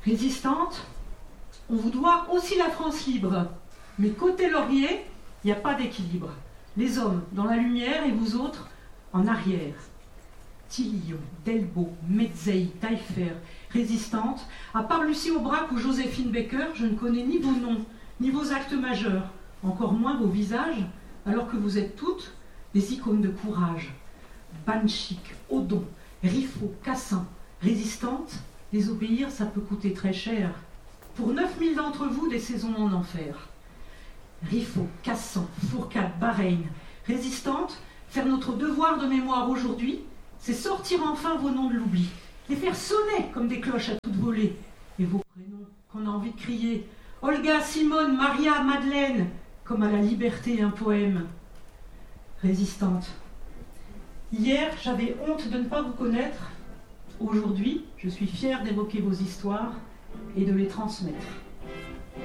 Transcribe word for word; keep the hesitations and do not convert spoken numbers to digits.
Résistante, on vous doit aussi la France libre. Mais côté laurier, il n'y a pas d'équilibre. Les hommes dans la lumière et vous autres en arrière. Tillon, Delbo, Metzey, Taillefer, Résistante, à part Lucie Aubrac ou Joséphine Baker, je ne connais ni vos noms, ni vos actes majeurs, encore moins vos visages, alors que vous êtes toutes des icônes de courage. Banchik, Odon, Riffaut, Cassin, Résistante, désobéir, ça peut coûter très cher. Pour neuf mille d'entre vous, des saisons en enfer. Riffaut, Cassin, Fourcade, Bahreïn, Résistante, faire notre devoir de mémoire aujourd'hui, c'est sortir enfin vos noms de l'oubli, les faire sonner comme des cloches à toute volée, et vos prénoms qu'on a envie de crier, Olga, Simone, Maria, Madeleine, comme à la liberté un poème. Résistante. Hier, j'avais honte de ne pas vous connaître. Aujourd'hui, je suis fière d'évoquer vos histoires et de les transmettre.